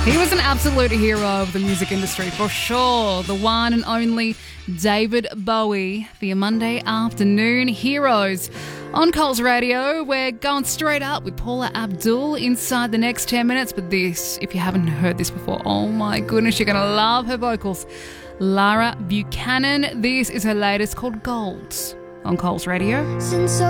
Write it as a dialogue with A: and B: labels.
A: He was an absolute hero of the music industry for sure. The one and only David Bowie for your Monday afternoon heroes. On Coles Radio, we're going straight up with Paula Abdul inside the next 10 minutes. But this, if you haven't heard this before, oh my goodness, you're going to love her vocals. Lara Buchanan, this is her latest called Gold on Coles Radio.
B: Since